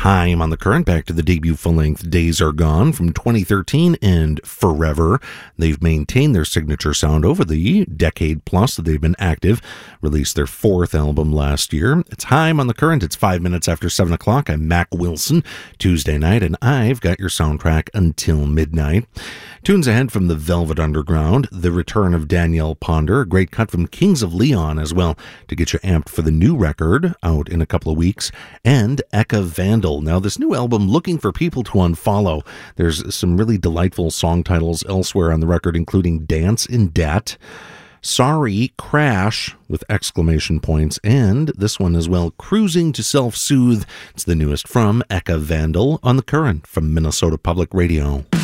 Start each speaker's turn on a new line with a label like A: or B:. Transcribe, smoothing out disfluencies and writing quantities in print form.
A: Time on the Current. Back to the debut full-length Days Are Gone from 2013 and Forever. They've maintained their signature sound over the decade plus that they've been active. Released their fourth album last year. It's Time on the Current. It's 5 minutes after 7 o'clock. I'm Mac Wilson, Tuesday night, and I've got your soundtrack until midnight. Tunes ahead from the Velvet Underground, the return of Danielle Ponder, a great cut from Kings of Leon as well to get you amped for the new record out in a couple of weeks, and Eka Vandal. Now, this new album, Looking for People to Unfollow. There's some really delightful song titles elsewhere on the record, including Dance in Debt, Sorry, Crash, with exclamation points, and this one as well, Cruising to Self-Soothe. It's the newest from Eka Vandal on the Current from Minnesota Public Radio.